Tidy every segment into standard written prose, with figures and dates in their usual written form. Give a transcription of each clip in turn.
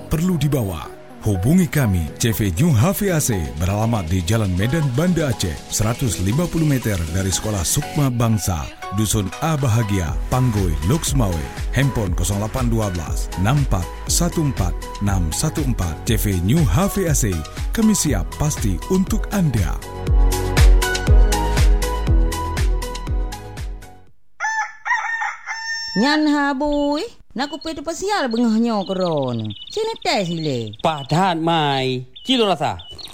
perlu dibawa. Hubungi kami CV New HVAC beralamat di Jalan Medan Banda Aceh 150 meter dari Sekolah Sukma Bangsa, Dusun A Bahagia, Panggoi, Luxmawe. Handphone 0812 64 14 614. CV New HVAC, kami siap pasti untuk anda. Nyan habui, nak kupi tu pasial bengahnya koron. Sini tes sile. Padat mai, kilo rasa.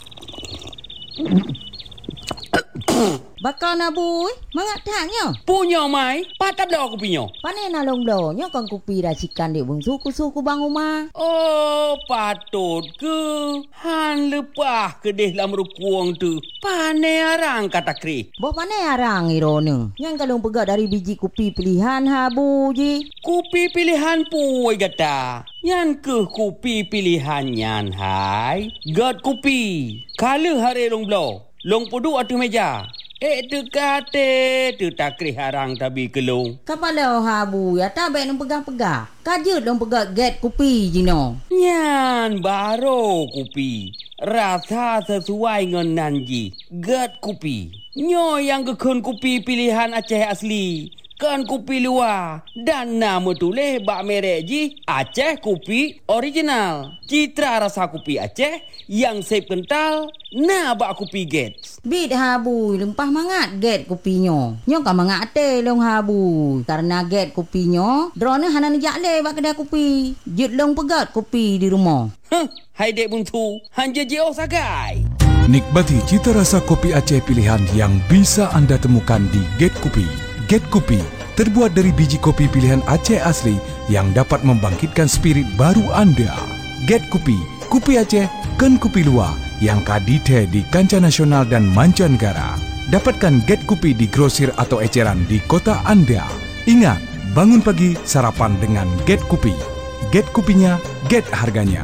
Bakal nabui, mangat taknya. Punya mai, padat dah aku punya. Pane nalong donya kan kupi racikan di bung suku bang rumah. Oh, patut ke? Han lepah ke deh lam rukuang tu. Pane arang kata kri. Bo pane arang irone. Yang kalong pegat dari biji kupi pilihan habu ji. Kupi pilihan puai gata. Yan ke kupi pilihan yan hai. Gat kupi. Kala hari long blow. Long pudu atu meja. Tu kate, tu takri harang tabi kelung. Kapala habu ya tabek nang pegang-pegang. Kajut long pegat get kupi jino. Nyan baro kupi. Rasa sesuai dengan nanji. Get kupi. Nyo yang kekun kupi pilihan Aceh asli. Kan kupi luar. Dan nama tulis bak merek ji. Aceh kupi original. Citra rasa kupi Aceh. Yang sep kental. Nah bak kupi get. Bit habu lempah mangat get kupinyo. Nyo ka mangat te long habu. Karena get kupinyo, drone hanan jakle bak kedai kupi. Jut long pegat kupi di rumah. Hai dek buntu, hanja jauh sagai. Nikmati cita rasa kopi Aceh pilihan yang bisa anda temukan di Get Kopi. Get Kopi terbuat dari biji kopi pilihan Aceh asli yang dapat membangkitkan spirit baru anda. Get Kopi, kopi Aceh, ken kopi luar yang kadite di kancah nasional dan mancanegara. Dapatkan Get Kopi di grosir atau eceran di kota anda. Ingat, bangun pagi sarapan dengan Get Kopi. Get Kopinya, get harganya.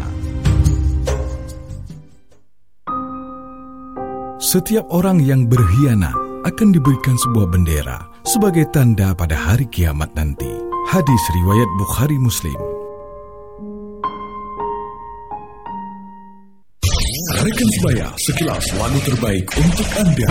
Setiap orang yang berkhianat akan diberikan sebuah bendera sebagai tanda pada hari kiamat nanti. Hadis riwayat Bukhari Muslim. Rekan sebaya, sekilas lagu terbaik untuk anda.